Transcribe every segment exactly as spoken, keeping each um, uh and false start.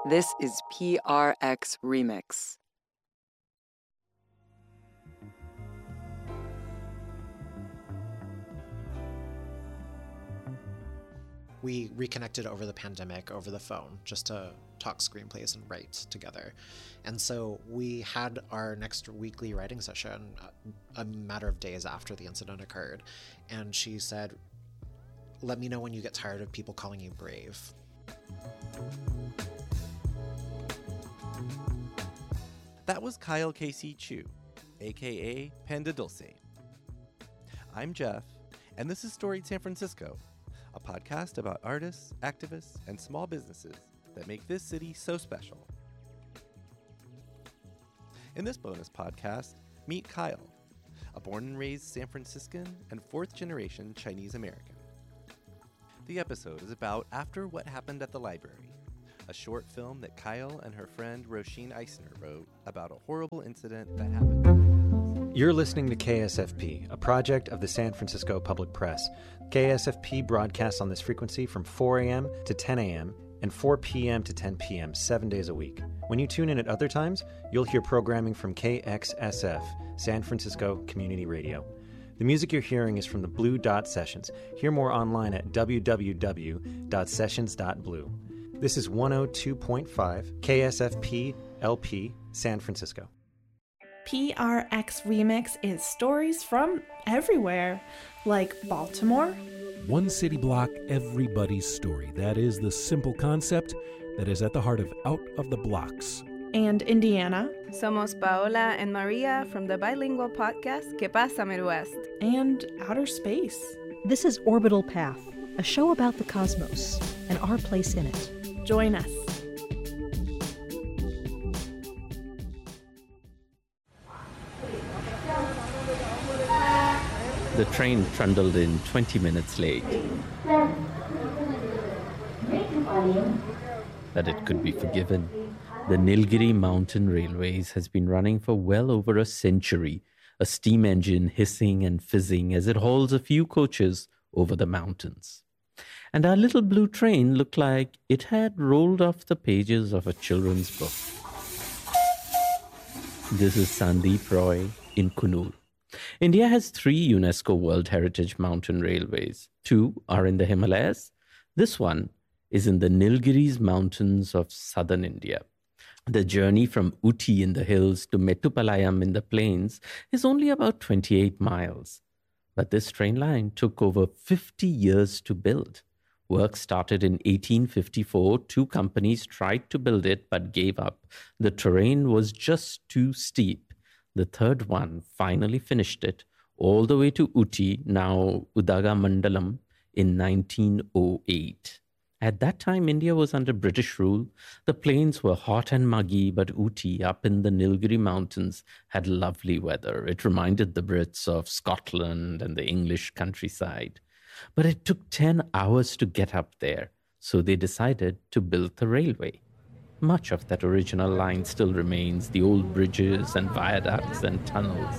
This is P R X Remix. We reconnected over the pandemic, over the phone, just to talk screenplays and write together. And so we had our next weekly writing session a matter of days after the incident occurred. And she said, "Let me know when you get tired of people calling you brave." That was Kyle Casey Chu, aka Panda Dulce. I'm Jeff, and this is Storied San Francisco, a podcast about artists, activists, and small businesses that make this city so special. In this bonus podcast, meet Kyle, a born and raised San Franciscan and fourth generation Chinese American. The episode is about After What Happened at the Library, a short film that Kyle and her friend Roisin Eisner wrote about a horrible incident that happened. You're listening to K S F P, a project of the San Francisco Public Press. K S F P broadcasts on this frequency from four a.m. to ten a.m. and four p.m. to ten p.m. seven days a week. When you tune in at other times, you'll hear programming from K X S F, San Francisco Community Radio. The music you're hearing is from the Blue Dot Sessions. Hear more online at w w w dot sessions dot blue. This is one oh two point five K S F P L P San Francisco. P R X Remix is stories from everywhere, like Baltimore. One city block, everybody's story. That is the simple concept that is at the heart of Out of the Blocks. And Indiana. Somos Paola and Maria from the bilingual podcast Que Pasa Midwest. And outer space. This is Orbital Path, a show about the cosmos and our place in it. Join us. The train trundled in twenty minutes late. That it could be forgiven. The Nilgiri Mountain Railways has been running for well over a century, a steam engine hissing and fizzing as it hauls a few coaches over the mountains. And our little blue train looked like it had rolled off the pages of a children's book. This is Sandeep Roy in Coonoor. India has three UNESCO World Heritage Mountain Railways. Two are in the Himalayas. This one is in the Nilgiris Mountains of southern India. The journey from Ooty in the hills to Mettupalayam in the plains is only about twenty-eight miles. But this train line took over fifty years to build. Work started in eighteen fifty-four. Two companies tried to build it but gave up. The terrain was just too steep. The third one finally finished it all the way to Ooty, now Udagamandallam, in nineteen oh eight. At that time, India was under British rule. The plains were hot and muggy, but Ooty, up in the Nilgiri Mountains, had lovely weather. It reminded the Brits of Scotland and the English countryside. But it took ten hours to get up there, so they decided to build the railway. Much of that original line still remains, the old bridges and viaducts and tunnels.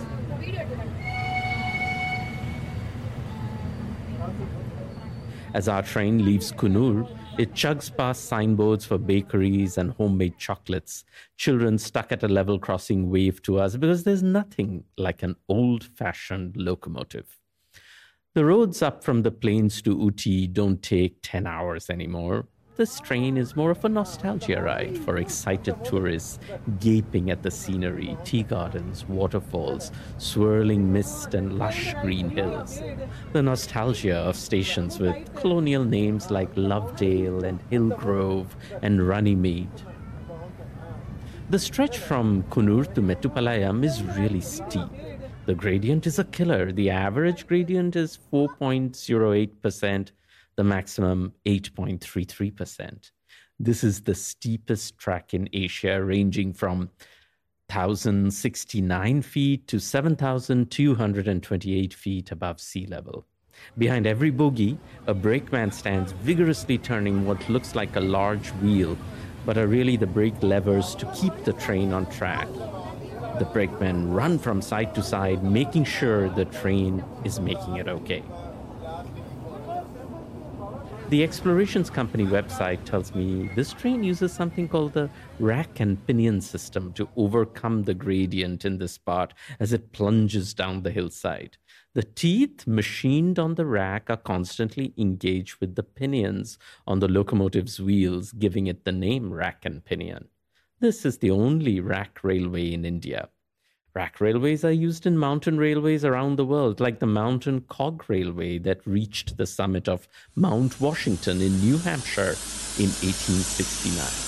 As our train leaves Coonoor, it chugs past signboards for bakeries and homemade chocolates. Children stuck at a level crossing wave to us because there's nothing like an old-fashioned locomotive. The roads up from the plains to Ooty don't take ten hours anymore. This train is more of a nostalgia ride for excited tourists gaping at the scenery, tea gardens, waterfalls, swirling mist and lush green hills. The nostalgia of stations with colonial names like Lovedale and Hillgrove and Runnymede. The stretch from Coonoor to Mettupalayam is really steep. The gradient is a killer. The average gradient is four point zero eight percent. The maximum eight point three three percent. This is the steepest track in Asia, ranging from one thousand sixty-nine feet to seven thousand two hundred twenty-eight feet above sea level. Behind every bogie, a brakeman stands vigorously turning what looks like a large wheel, but are really the brake levers to keep the train on track. The brakemen run from side to side, making sure the train is making it okay. The Explorations Company website tells me this train uses something called the rack and pinion system to overcome the gradient in this part as it plunges down the hillside. The teeth machined on the rack are constantly engaged with the pinions on the locomotive's wheels, giving it the name rack and pinion. This is the only rack railway in India. Rack railways are used in mountain railways around the world, like the Mountain Cog Railway that reached the summit of Mount Washington in New Hampshire in eighteen sixty-nine.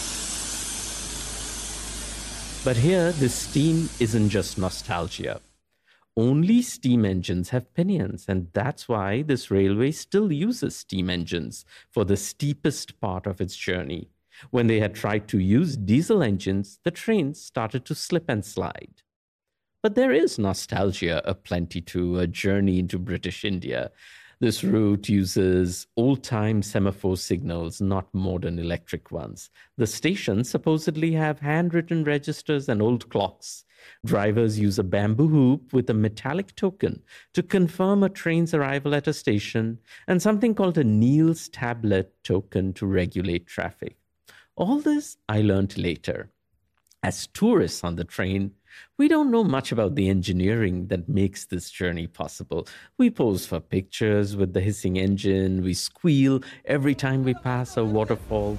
But here, this steam isn't just nostalgia. Only steam engines have pinions, and that's why this railway still uses steam engines for the steepest part of its journey. When they had tried to use diesel engines, the trains started to slip and slide. But there is nostalgia aplenty to a journey into British India. This route uses old-time semaphore signals, not modern electric ones. The stations supposedly have handwritten registers and old clocks. Drivers use a bamboo hoop with a metallic token to confirm a train's arrival at a station, and something called a Neal's tablet token to regulate traffic. All this I learned later. As tourists on the train, we don't know much about the engineering that makes this journey possible. We pose for pictures with the hissing engine. We squeal every time we pass a waterfall.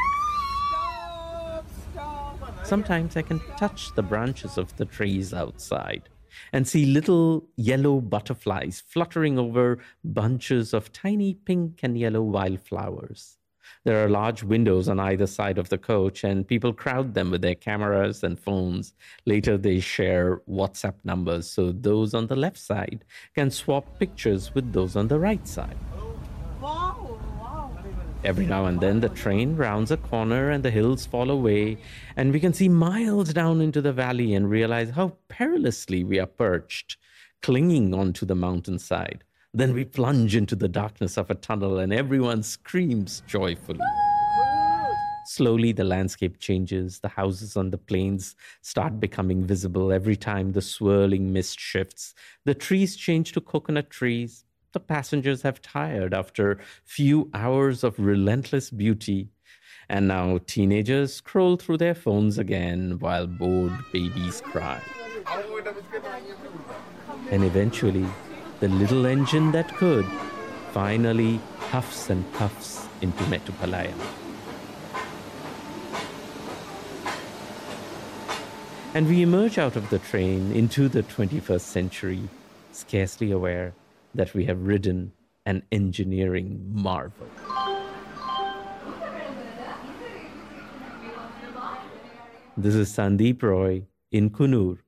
Sometimes I can touch the branches of the trees outside and see little yellow butterflies fluttering over bunches of tiny pink and yellow wildflowers. There are large windows on either side of the coach, and people crowd them with their cameras and phones. Later, they share WhatsApp numbers so those on the left side can swap pictures with those on the right side. Wow, wow. Every now and then, the train rounds a corner and the hills fall away, and we can see miles down into the valley and realize how perilously we are perched, clinging onto the mountainside. Then we plunge into the darkness of a tunnel and everyone screams joyfully. Slowly, the landscape changes. The houses on the plains start becoming visible every time the swirling mist shifts. The trees change to coconut trees. The passengers have tired after few hours of relentless beauty. And now teenagers scroll through their phones again while bored babies cry. And eventually, the little engine that could finally huffs and puffs into Mettupalayam. And we emerge out of the train into the twenty-first century, scarcely aware that we have ridden an engineering marvel. This is Sandeep Roy in Coonoor.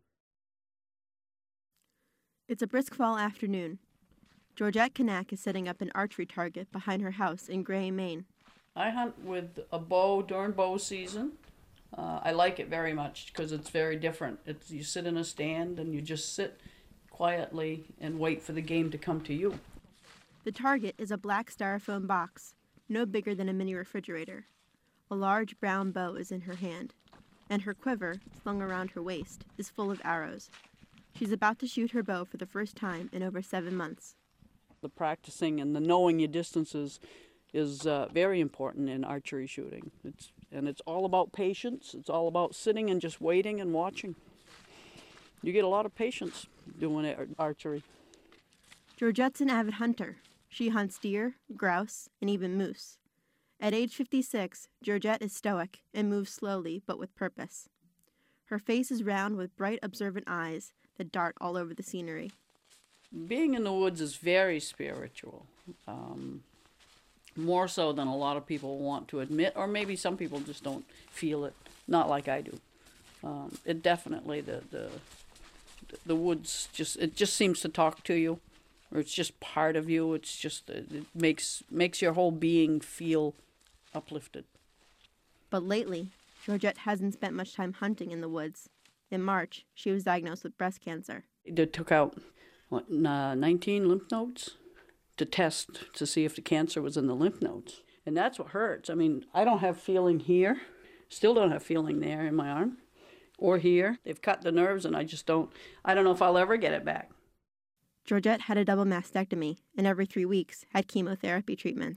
It's a brisk fall afternoon. Georgette Kanak is setting up an archery target behind her house in Gray, Maine. I hunt with a bow during bow season. Uh, I like it very much because it's very different. It's, you sit in a stand and you just sit quietly and wait for the game to come to you. The target is a black styrofoam box, no bigger than a mini refrigerator. A large brown bow is in her hand, and her quiver, slung around her waist, is full of arrows. She's about to shoot her bow for the first time in over seven months. The practicing and the knowing your distances is uh, very important in archery shooting. It's, and it's all about patience. It's all about sitting and just waiting and watching. You get a lot of patience doing ar- archery. Georgette's an avid hunter. She hunts deer, grouse, and even moose. At age fifty-six, Georgette is stoic and moves slowly but with purpose. Her face is round with bright, observant eyes that dart all over the scenery. Being in the woods is very spiritual, um, more so than a lot of people want to admit, or maybe some people just don't feel it, not like I do. Um, it definitely, the, the the woods, just it just seems to talk to you, or it's just part of you. It's just, it makes makes your whole being feel uplifted. But lately, Georgette hasn't spent much time hunting in the woods. In March, she was diagnosed with breast cancer. They took out what, uh, nineteen lymph nodes to test to see if the cancer was in the lymph nodes. And that's what hurts. I mean, I don't have feeling here, still don't have feeling there in my arm, or here. They've cut the nerves and I just don't, I don't know if I'll ever get it back. Georgette had a double mastectomy and every three weeks had chemotherapy treatments.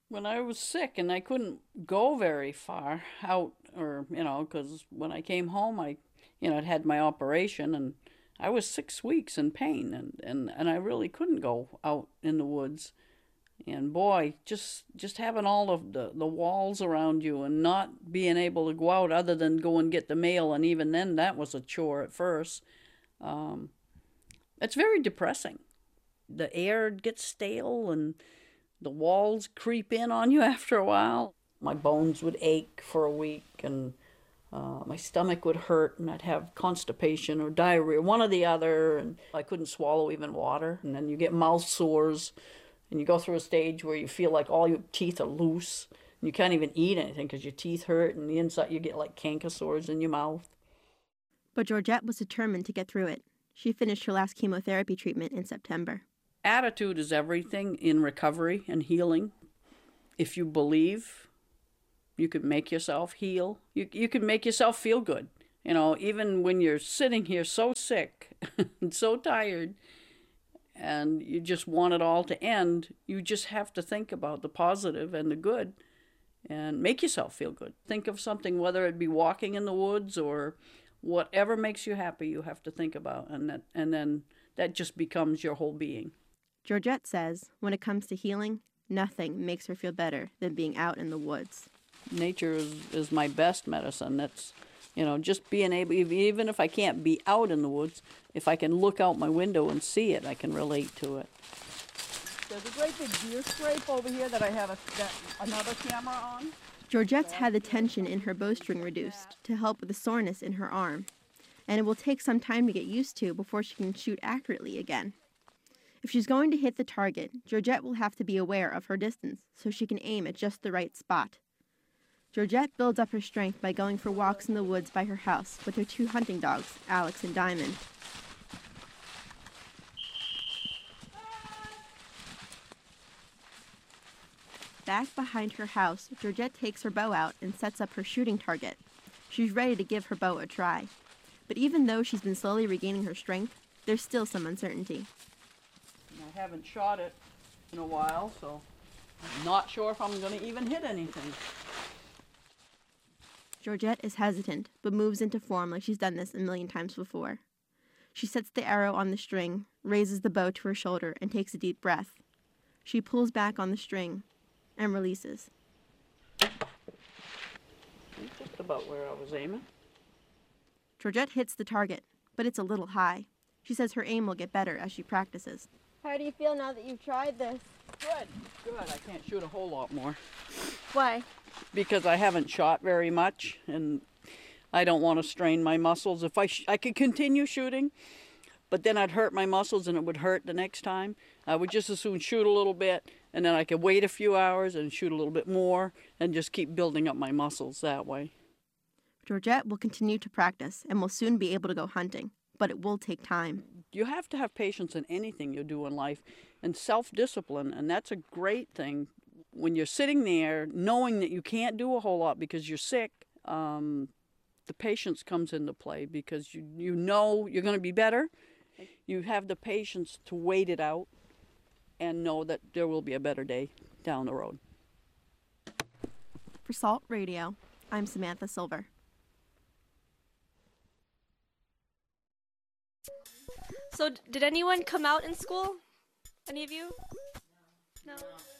When I was sick and I couldn't go very far out, or, you know, because when I came home, I, you know, I'd had my operation and I was six weeks in pain, and, and, and I really couldn't go out in the woods. And boy, just just having all of the, the walls around you and not being able to go out other than go and get the mail, and even then that was a chore at first. Um, it's very depressing. The air gets stale and the walls creep in on you after a while. My bones would ache for a week, and uh, my stomach would hurt, and I'd have constipation or diarrhea, one or the other, and I couldn't swallow even water. And then you get mouth sores, and you go through a stage where you feel like all your teeth are loose, and you can't even eat anything because your teeth hurt, and the inside you get like canker sores in your mouth. But Georgette was determined to get through it. She finished her last chemotherapy treatment in September. Attitude is everything in recovery and healing. If you believe, you can make yourself heal. You you can make yourself feel good. You know, even when you're sitting here so sick and so tired and you just want it all to end, you just have to think about the positive and the good and make yourself feel good. Think of something, whether it be walking in the woods or whatever makes you happy, you have to think about, and that and then that just becomes your whole being. Georgette says when it comes to healing, nothing makes her feel better than being out in the woods. Nature is, is my best medicine. That's, you know, just being able, even if I can't be out in the woods, if I can look out my window and see it, I can relate to it. There's a great big deer scrape over here that I have a, that, another camera on. Georgette's had the tension in her bowstring reduced to help with the soreness in her arm, and it will take some time to get used to before she can shoot accurately again. If she's going to hit the target, Georgette will have to be aware of her distance so she can aim at just the right spot. Georgette builds up her strength by going for walks in the woods by her house with her two hunting dogs, Alex and Diamond. Back behind her house, Georgette takes her bow out and sets up her shooting target. She's ready to give her bow a try. But even though she's been slowly regaining her strength, there's still some uncertainty. I haven't shot it in a while, so I'm not sure if I'm going to even hit anything. Georgette is hesitant, but moves into form like she's done this a million times before. She sets the arrow on the string, raises the bow to her shoulder, and takes a deep breath. She pulls back on the string and releases. That's just about where I was aiming. Georgette hits the target, but it's a little high. She says her aim will get better as she practices. How do you feel now that you've tried this? Good, good. I can't shoot a whole lot more. Why? Because I haven't shot very much, and I don't want to strain my muscles. If I sh- I could continue shooting, but then I'd hurt my muscles and it would hurt the next time. I would just as soon shoot a little bit, and then I could wait a few hours and shoot a little bit more and just keep building up my muscles that way. Georgette will continue to practice and will soon be able to go hunting, but it will take time. You have to have patience in anything you do in life, and self-discipline, and that's a great thing. When you're sitting there knowing that you can't do a whole lot because you're sick, um, the patience comes into play because you, you know you're going to be better. You have the patience to wait it out and know that there will be a better day down the road. For Salt Radio, I'm Samantha Silver. So, did anyone come out in school? Any of you? No?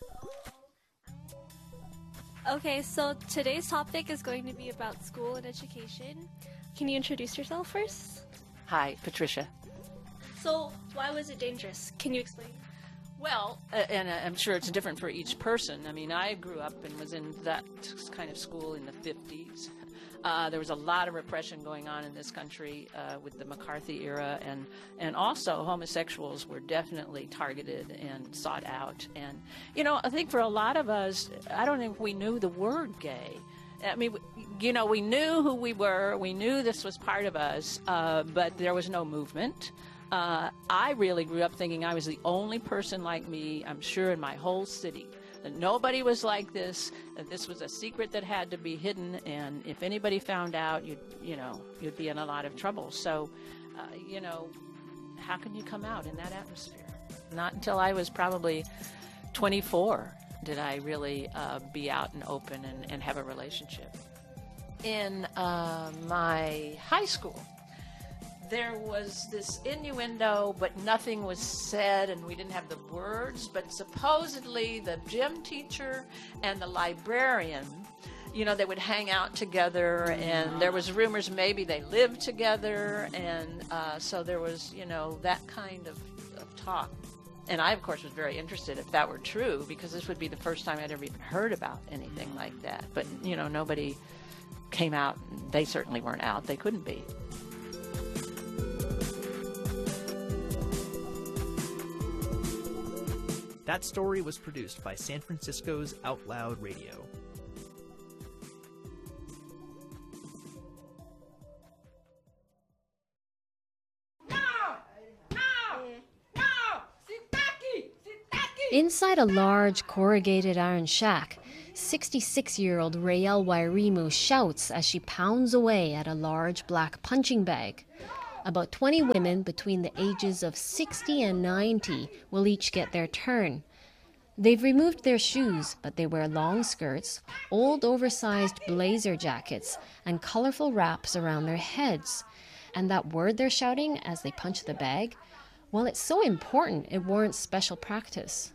Okay, so today's topic is going to be about school and education. Can you introduce yourself first? Hi, Patricia. So, why was it dangerous? Can you explain? Well, uh, and uh, I'm sure it's different for each person. I mean, I grew up and was in that kind of school in the fifties. Uh, there was a lot of repression going on in this country uh, with the McCarthy era, and, and also homosexuals were definitely targeted and sought out. And, you know, I think for a lot of us, I don't think we knew the word gay. I mean, you know, we knew who we were, we knew this was part of us, uh, but there was no movement. Uh, I really grew up thinking I was the only person like me, I'm sure, in my whole city. That nobody was like this, that this was a secret that had to be hidden, and if anybody found out, you'd, you know, you'd be in a lot of trouble. So, uh, you know, how can you come out in that atmosphere? Not until I was probably twenty-four did I really uh, be out and open and, and have a relationship. In uh, my high school, there was this innuendo, but nothing was said, and we didn't have the words, but supposedly the gym teacher and the librarian, you know, they would hang out together, and there was rumors maybe they lived together, and uh, so there was, you know, that kind of, of talk. And I, of course, was very interested if that were true, because this would be the first time I'd ever even heard about anything like that. But, you know, nobody came out. They certainly weren't out. They couldn't be. That story was produced by San Francisco's Out Loud Radio. Inside a large corrugated iron shack, sixty-six-year-old Rael Wairimu shouts as she pounds away at a large black punching bag. About twenty women between the ages of sixty and ninety will each get their turn. They've removed their shoes, but they wear long skirts, old oversized blazer jackets, and colorful wraps around their heads. And that word they're shouting as they punch the bag, well, it's so important it warrants special practice.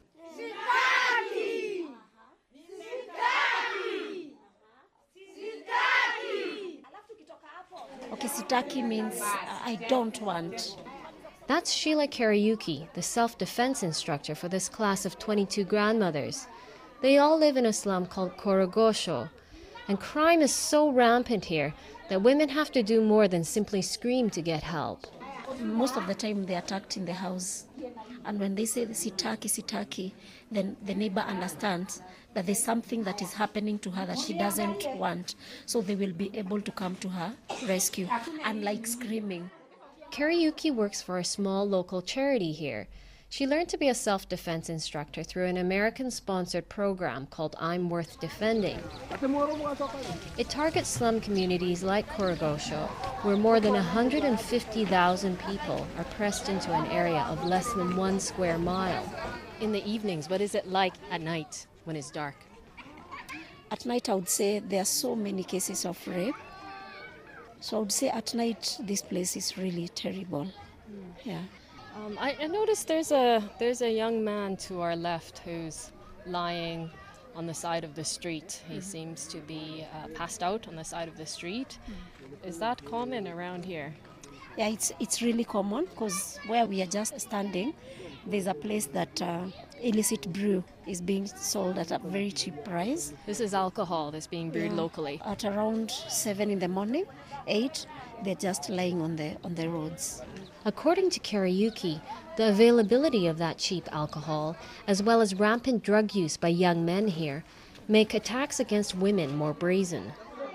Okay, sitaki means I don't want. That's Sheila Karayuki, the self-defense instructor for this class of twenty-two grandmothers. They all live in a slum called Korogosho, and crime is so rampant here that women have to do more than simply scream to get help. Most of the time they're attacked in the house, and when they say sitaki, sitaki, then the neighbor understands that there's something that is happening to her that she doesn't want, so they will be able to come to her rescue, unlike screaming. Karayuki works for a small local charity here. She learned to be a self-defense instructor through an American-sponsored program called I'm Worth Defending. It targets slum communities like Korogosho, where more than one hundred fifty thousand people are pressed into an area of less than one square mile. In the evenings, what is it like at night when it's dark? At night, I would say there are so many cases of rape. So I would say at night, this place is really terrible. Mm. Yeah. Um, I, I noticed there's a there's a young man to our left who's lying on the side of the street. He mm-hmm. seems to be uh, passed out on the side of the street. Mm. Is that common around here? Yeah, it's it's really common because where we are just standing, there's a place that uh, illicit brew is being sold at a very cheap price. This is alcohol that's being brewed yeah. locally. At around seven in the morning, eight, they're just lying on the on the roads. According to Karayuki, the availability of that cheap alcohol, as well as rampant drug use by young men here, make attacks against women more brazen.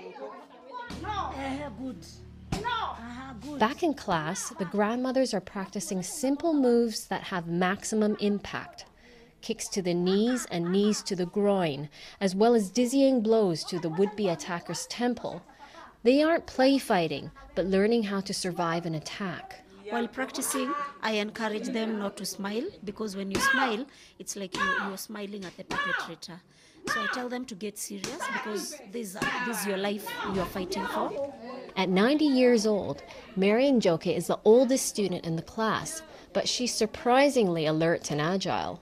Back in class, the grandmothers are practicing simple moves that have maximum impact. Kicks to the knees and knees to the groin, as well as dizzying blows to the would-be attacker's temple. They aren't play fighting, but learning how to survive an attack. While practicing, I encourage them not to smile, because when you smile, it's like you're, you're smiling at the perpetrator. So I tell them to get serious, because this, this is your life you're fighting for. At ninety years old, Marian Joke is the oldest student in the class, but she's surprisingly alert and agile.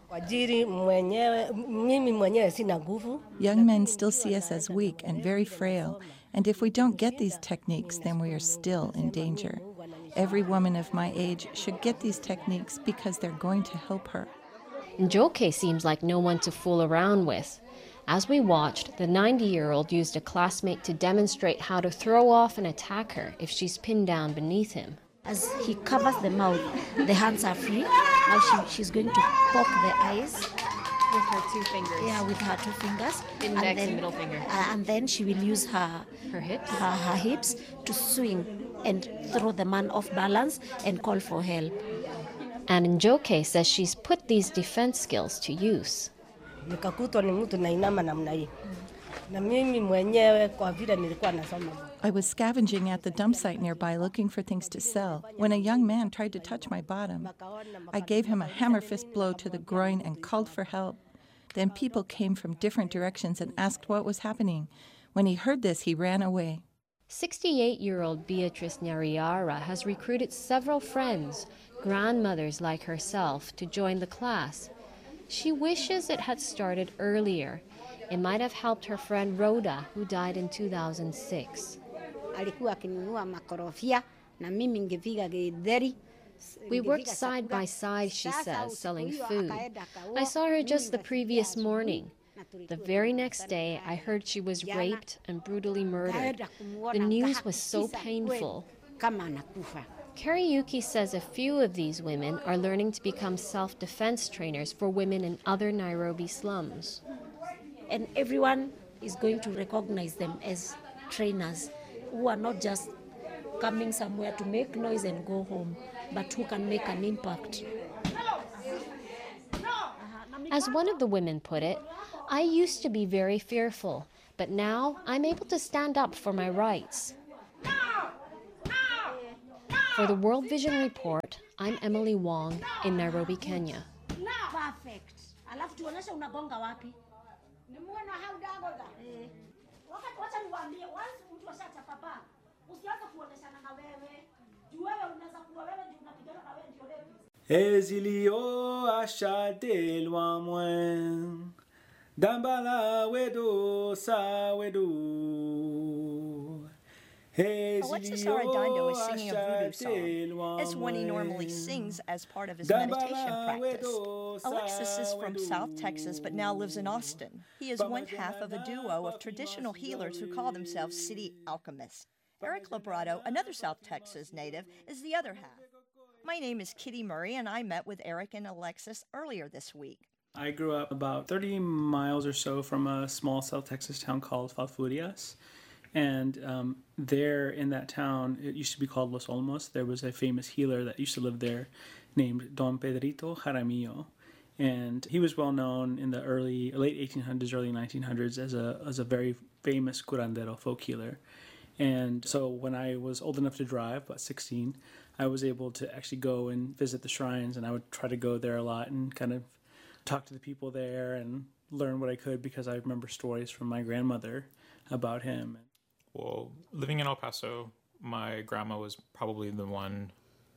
Young men still see us as weak and very frail, and if we don't get these techniques, then we are still in danger. Every woman of my age should get these techniques because they're going to help her. Joke seems like no one to fool around with. As we watched, the ninety-year-old used a classmate to demonstrate how to throw off an attacker if she's pinned down beneath him. As he covers the mouth, the hands are free. Now she, she's going to poke the eyes. With her two fingers. Yeah, with her two fingers. Index and, then, and middle finger. Uh, and then she will use her her hips, her, her hips to swing and throw the man off balance and call for help. And Njoke says she's put these defense skills to use. I was scavenging at the dump site nearby looking for things to sell when a young man tried to touch my bottom. I gave him a hammer fist blow to the groin and called for help. Then people came from different directions and asked what was happening. When he heard this, he ran away. sixty-eight-year-old Beatrice Nyariara has recruited several friends, grandmothers like herself, to join the class. She wishes it had started earlier. It might have helped her friend Rhoda, who died in two thousand six. We worked side by side, she says, selling food. I saw her just the previous morning. The very next day, I heard she was raped and brutally murdered. The news was so painful. Kariuki says a few of these women are learning to become self-defense trainers for women in other Nairobi slums. And everyone is going to recognize them as trainers who are not just coming somewhere to make noise and go home, but who can make an impact. As one of the women put it, I used to be very fearful, but now I'm able to stand up for my rights. For the World Vision Report, I'm Emily Wong in Nairobi, Kenya. Perfect. Alafu tuoneshe unagonga wapi? Nimuona haudagoga. Eh. Wakati wacha niwaambie once mtu ashachapa pa. Usianze kuoneshana na wewe. Juu wewe unaweza kuwa wewe ndio unapigana na wewe ndio lepi. Ezilio ashatelwa mwen. Dambala wedo sa wedo. Alexis Arredondo is singing a voodoo song. It's one he normally sings as part of his meditation practice. Alexis is from South Texas but now lives in Austin. He is one half of a duo of traditional healers who call themselves City Alchemists. Eric Labrado, another South Texas native, is the other half. My name is Kitty Murray, and I met with Eric and Alexis earlier this week. I grew up about thirty miles or so from a small South Texas town called Falfurrias. And um, there in that town, it used to be called Los Olmos, there was a famous healer that used to live there named Don Pedrito Jaramillo. And he was well known in the early, late eighteen hundreds, early nineteen hundreds as a, as a very famous curandero, folk healer. And so when I was old enough to drive, about sixteen, I was able to actually go and visit the shrines, and I would try to go there a lot and kind of talk to the people there and learn what I could because I remember stories from my grandmother about him. Well, living in El Paso, my grandma was probably the one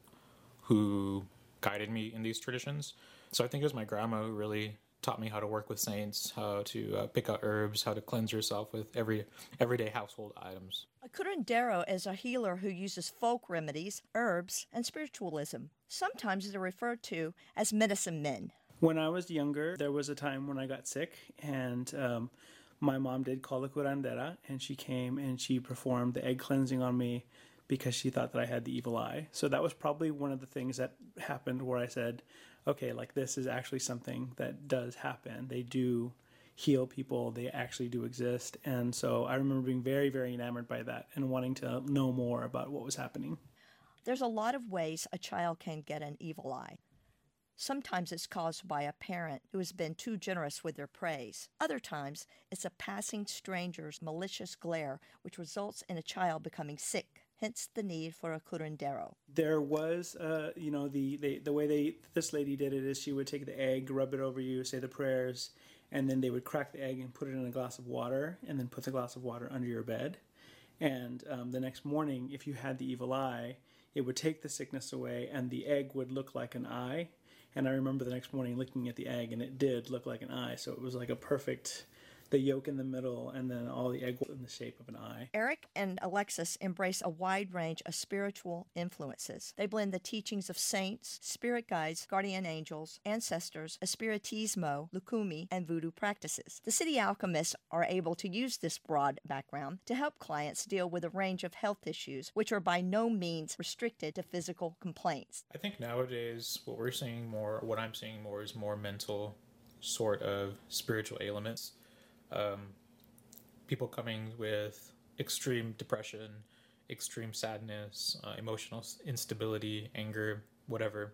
who guided me in these traditions. So I think it was my grandma who really taught me how to work with saints, how to uh, pick out herbs, how to cleanse yourself with every everyday household items. A curandero is a healer who uses folk remedies, herbs, and spiritualism. Sometimes they're referred to as medicine men. When I was younger, there was a time when I got sick, and um, my mom did call the curandera, and she came and she performed the egg cleansing on me because she thought that I had the evil eye. So that was probably one of the things that happened where I said, okay, like this is actually something that does happen. They do heal people. They actually do exist. And so I remember being very, very enamored by that and wanting to know more about what was happening. There's a lot of ways a child can get an evil eye. Sometimes it's caused by a parent who has been too generous with their praise. Other times, it's a passing stranger's malicious glare, which results in a child becoming sick, hence the need for a curandero. There was, uh, you know, the, the, the way they this lady did it is she would take the egg, rub it over you, say the prayers, and then they would crack the egg and put it in a glass of water, and then put the glass of water under your bed. And um, the next morning, if you had the evil eye, it would take the sickness away, and the egg would look like an eye. And I remember the next morning looking at the egg, and it did look like an eye. So it was like a perfect, the yolk in the middle, and then all the egg in the shape of an eye. Eric and Alexis embrace a wide range of spiritual influences. They blend the teachings of saints, spirit guides, guardian angels, ancestors, espiritismo, lukumi, and voodoo practices. The City Alchemists are able to use this broad background to help clients deal with a range of health issues, which are by no means restricted to physical complaints. I think nowadays what we're seeing more, what I'm seeing more, is more mental sort of spiritual ailments. Um, people coming with extreme depression, extreme sadness, uh, emotional instability, anger, whatever.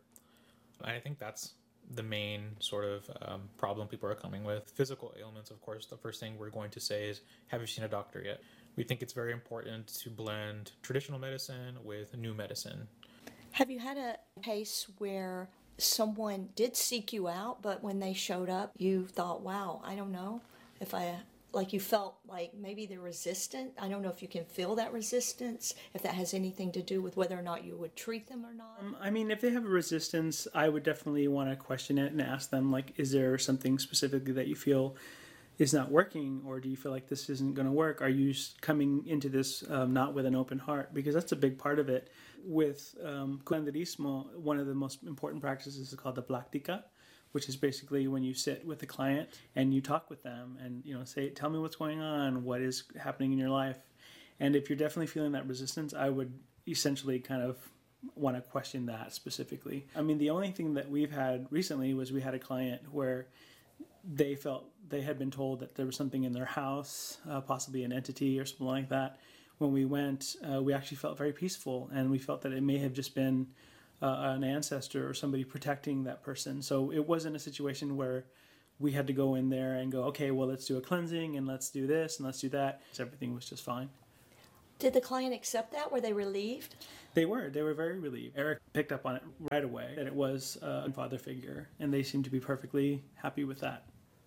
I think that's the main sort of um, problem people are coming with. Physical ailments, of course, the first thing we're going to say is, have you seen a doctor yet? We think it's very important to blend traditional medicine with new medicine. Have you had a case where someone did seek you out, but when they showed up, you thought, wow, I don't know if I, like you felt like maybe they're resistant. I don't know if you can feel that resistance, if that has anything to do with whether or not you would treat them or not. Um, I mean, if they have a resistance, I would definitely want to question it and ask them, like, is there something specifically that you feel is not working, or do you feel like this isn't going to work? Are you coming into this um, not with an open heart? Because that's a big part of it. With um, curanderismo, one of the most important practices is called the plática, which is basically when you sit with the client and you talk with them and, you know, say, tell me what's going on, what is happening in your life. And if you're definitely feeling that resistance, I would essentially kind of want to question that specifically. I mean, the only thing that we've had recently was we had a client where they felt they had been told that there was something in their house, uh, possibly an entity or something like that. When we went, uh, we actually felt very peaceful, and we felt that it may have just been uh, an ancestor or somebody protecting that person. So it wasn't a situation where we had to go in there and go, okay, well, let's do a cleansing and let's do this and let's do that. Everything was just fine. Did the client accept that? Were they relieved? They were. They were very relieved. Eric picked up on it right away, that it was a father figure, and they seemed to be perfectly happy with that.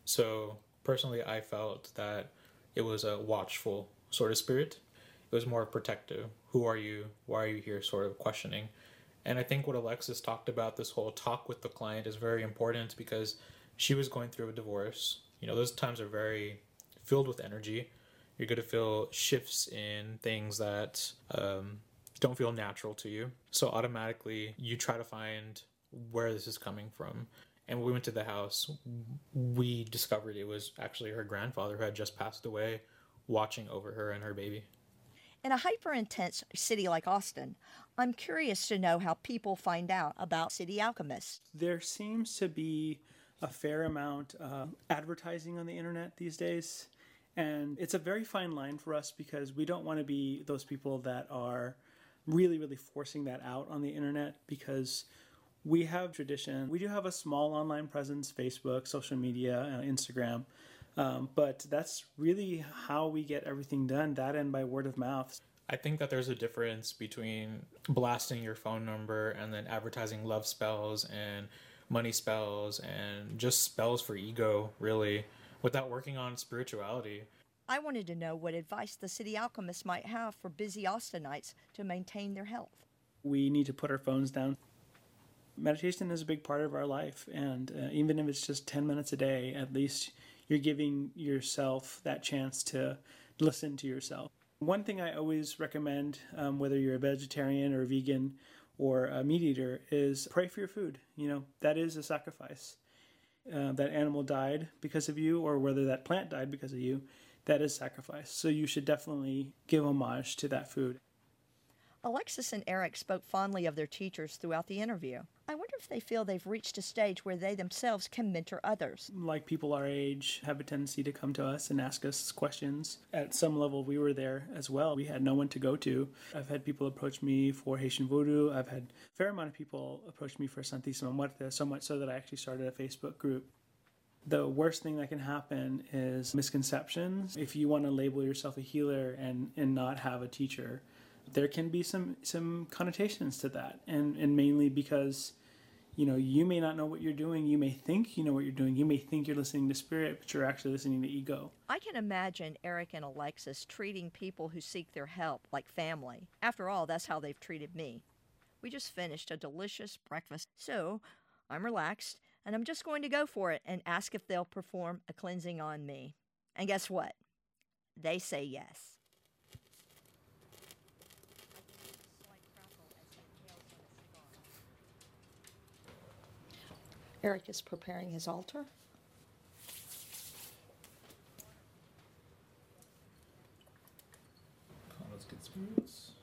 So personally, I felt that it was a watchful sort of spirit. It was more protective. Who are you? Why are you here? Sort of questioning. And I think what Alexis talked about, this whole talk with the client, is very important because she was going through a divorce. You know, those times are very filled with energy. You're going to feel shifts in things that um, don't feel natural to you. So automatically you try to find where this is coming from. And when we went to the house, we discovered it was actually her grandfather who had just passed away, watching over her and her baby. In a hyper-intense city like Austin, I'm curious to know how people find out about City Alchemists. There seems to be a fair amount of advertising on the internet these days. And it's a very fine line for us because we don't want to be those people that are really, really forcing that out on the internet, because we have tradition. We do have a small online presence, Facebook, social media, uh, Instagram. Um, but that's really how we get everything done, that and by word of mouth. I think that there's a difference between blasting your phone number and then advertising love spells and money spells and just spells for ego, really, without working on spirituality. I wanted to know what advice the City Alchemists might have for busy Austinites to maintain their health. We need to put our phones down. Meditation is a big part of our life, and uh, even if it's just ten minutes a day, at least you're giving yourself that chance to listen to yourself. One thing I always recommend, um, whether you're a vegetarian or a vegan or a meat eater, is pray for your food. You know, that is a sacrifice. Uh, that animal died because of you, or whether that plant died because of you, that is sacrifice. So you should definitely give homage to that food. Alexis and Eric spoke fondly of their teachers throughout the interview. I wonder if they feel they've reached a stage where they themselves can mentor others. Like people our age have a tendency to come to us and ask us questions. At some level, we were there as well. We had no one to go to. I've had people approach me for Haitian Voodoo. I've had a fair amount of people approach me for Santísima Muerte, so much so that I actually started a Facebook group. The worst thing that can happen is misconceptions. If you want to label yourself a healer and, and not have a teacher, there can be some, some connotations to that. And, and mainly because, you know, you may not know what you're doing. You may think you know what you're doing. You may think you're listening to spirit, but you're actually listening to ego. I can imagine Eric and Alexis treating people who seek their help like family. After all, that's how they've treated me. We just finished a delicious breakfast, so I'm relaxed, and I'm just going to go for it and ask if they'll perform a cleansing on me. And guess what? They say yes. Eric is preparing his altar. Let's get spirits.